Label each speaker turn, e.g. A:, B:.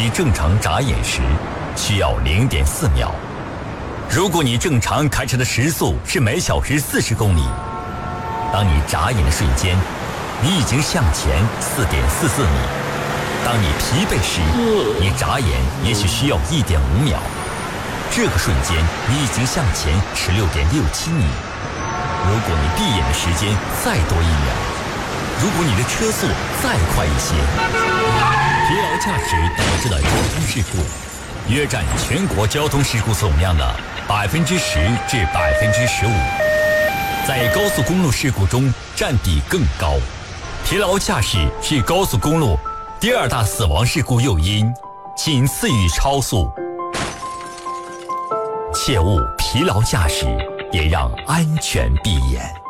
A: 你正常眨眼时需要0.4秒。如果你正常开车的时速是每小时40公里，当你眨眼的瞬间，你已经向前4.44米。当你疲惫时，你眨眼也许需要1.5秒。这个瞬间，你已经向前16.67米。如果你闭眼的时间再多1秒，如果你的车速再快一些，疲劳驾驶导致的交通事故约占全国交通事故总量的10%至15%，在高速公路事故中占比更高。疲劳驾驶是高速公路第2大死亡事故诱因，仅次于超速。切勿疲劳驾驶，也让安全闭眼。